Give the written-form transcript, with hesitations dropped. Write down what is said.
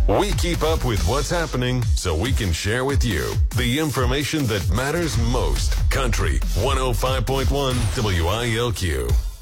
We keep up with what's happening so we can share with you the information that matters most. Country 105.1 WILQ.